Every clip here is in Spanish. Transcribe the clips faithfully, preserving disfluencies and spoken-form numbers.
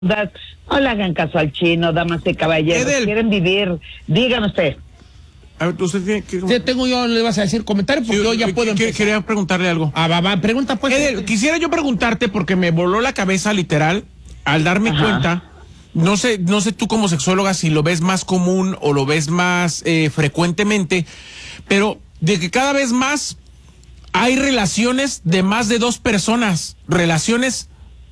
No le hagan caso al chino, damas y caballeros. Edel. Quieren vivir, díganme usted. A ver, usted tiene que... Sí, tengo yo, le vas a decir comentario porque sí, yo ya que, puedo empezar. Quería preguntarle algo. Ah, va, va, pregunta pues. Edel, quisiera yo preguntarte porque me voló la cabeza literal al darme Ajá. cuenta, no sé, no sé tú como sexóloga si lo ves más común o lo ves más eh, frecuentemente, pero de que cada vez más hay relaciones de más de dos personas, relaciones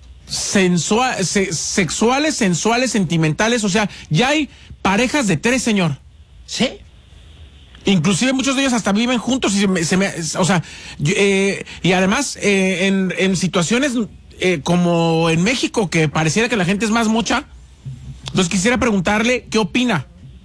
Sensua se sexuales, sensuales, sentimentales, o sea, ya hay parejas de tres, señor. ¿Sí? Inclusive muchos de ellos hasta viven juntos y se me, se me o sea, eh, y además eh, en, en situaciones eh, como en México, que pareciera que la gente es más mocha, entonces quisiera preguntarle qué opina.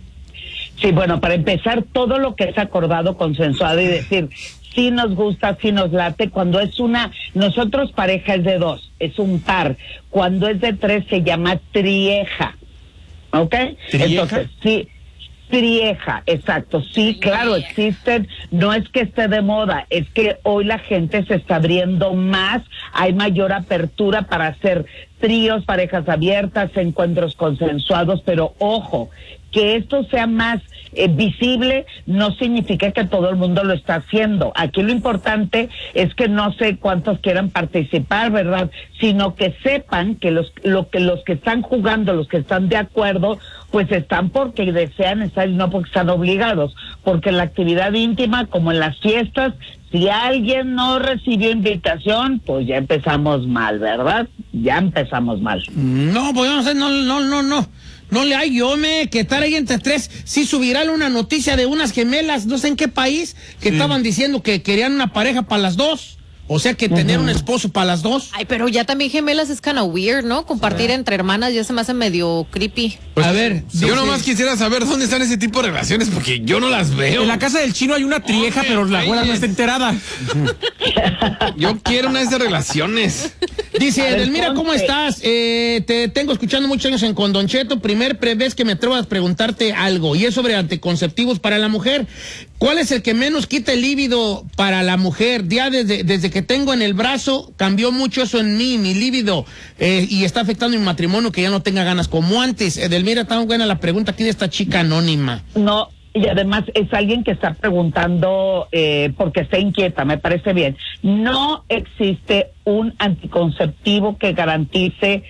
Sí, bueno, para empezar, todo lo que es acordado, consensuado y decir sí nos gusta, sí nos late, cuando es una, nosotros pareja es de dos, es un par, cuando es de tres se llama trieja, ¿ok? ¿Trieja? Entonces, sí, trieja, exacto, sí, claro, existen, no es que esté de moda, es que hoy la gente se está abriendo más, hay mayor apertura para hacer tríos, parejas abiertas, encuentros consensuados, pero ojo, que esto sea más eh, visible no significa que todo el mundo lo está haciendo. Aquí lo importante es que no sé cuántos quieran participar, ¿verdad? Sino que sepan que los, lo que los que están jugando, los que están de acuerdo, pues están porque desean estar y no porque están obligados. Porque en la actividad íntima, como en las fiestas, si alguien no recibió invitación, pues ya empezamos mal, ¿verdad? Ya empezamos mal. No, pues yo no sé, no, no, no, no. No le hay, yo me, que estar ahí entre tres, sí subirá una noticia de unas gemelas, no sé en qué país, que sí. estaban diciendo que querían una pareja para las dos. O sea que uh-huh. tener un esposo para las dos. Ay, pero ya también gemelas es kind of weird, ¿no? Compartir ah. entre hermanas ya se me hace medio creepy. Pues, a ver, yo dice... nomás quisiera saber dónde están ese tipo de relaciones porque yo no las veo. En la casa del chino hay una trieja, oye, pero la abuela no está enterada. Yo quiero una de esas relaciones. Dice, Edelmira, ¿cómo estás? Eh, te tengo escuchando muchos años en Condoncheto. Primer vez que me atrevo a preguntarte algo, y es sobre anticonceptivos para la mujer. ¿Cuál es el que menos quita el líbido para la mujer? Ya desde, desde que tengo en el brazo, cambió mucho eso en mí, mi líbido, eh, y está afectando mi matrimonio, que ya no tenga ganas como antes. Edelmira, está muy buena la pregunta aquí de esta chica anónima. No. Y además es alguien que está preguntando eh, porque está inquieta, me parece bien. No existe un anticonceptivo que garantice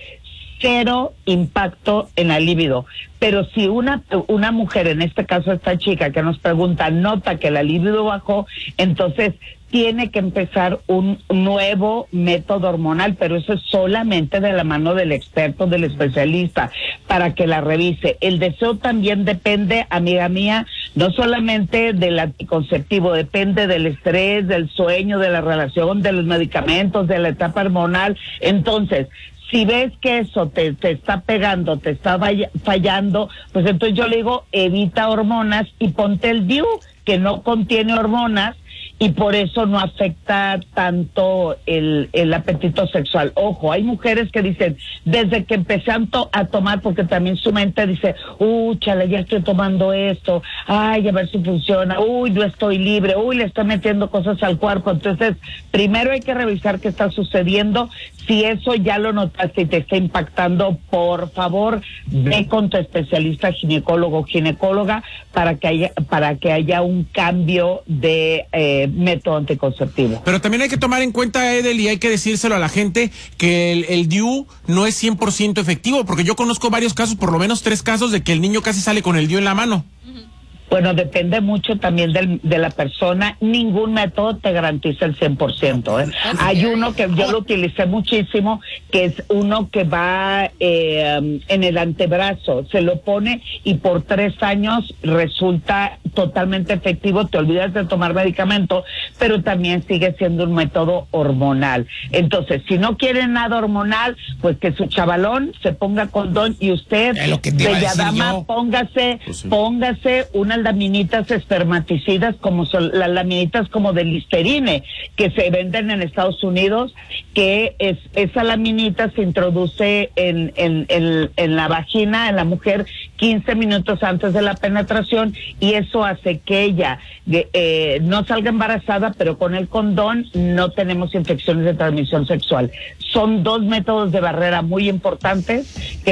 cero impacto en la libido. Pero si una una mujer, en este caso esta chica que nos pregunta, nota que la libido bajó, entonces tiene que empezar un nuevo método hormonal, pero eso es solamente de la mano del experto, del especialista, para que la revise. El deseo también depende, amiga mía, no solamente del anticonceptivo, depende del estrés, del sueño, de la relación, de los medicamentos, de la etapa hormonal. Entonces, si ves que eso te, te está pegando, te está fallando, pues entonces yo le digo, evita hormonas y ponte el D I U, que no contiene hormonas, y por eso no afecta tanto el, el apetito sexual. Ojo, hay mujeres que dicen, desde que empecé a, to a tomar, porque también su mente dice, uy, chale, ya estoy tomando esto, ay, a ver si funciona, uy, no estoy libre, uy, le estoy metiendo cosas al cuerpo. Entonces, primero hay que revisar qué está sucediendo. Si eso ya lo notaste y te está impactando, por favor, ve con tu especialista ginecólogo o ginecóloga para que haya, para que haya un cambio de eh, método anticonceptivo. Pero también hay que tomar en cuenta, Edel, y hay que decírselo a la gente, que el, el D I U no es cien por ciento efectivo, porque yo conozco varios casos, por lo menos tres casos, de que el niño casi sale con el D I U en la mano. Bueno, depende mucho también del, de la persona. Ningún método te garantiza el cien por ciento. ¿eh? Hay uno que yo lo utilicé muchísimo, que es uno que va eh, en el antebrazo. Se lo pone y por tres años resulta totalmente efectivo. Te olvidas de tomar medicamento, pero también sigue siendo un método hormonal. Entonces, si no quiere nada hormonal, pues que su chavalón se ponga condón y usted, bella dama, póngase, pues sí. póngase una unas laminitas espermaticidas, como son las laminitas como de Listerine, que se venden en Estados Unidos, que es esa laminita se introduce en, en, en, en la vagina, en la mujer, quince minutos antes de la penetración, y eso hace que ella eh, no salga embarazada, pero con el condón no tenemos infecciones de transmisión sexual. Son dos métodos de barrera muy importantes que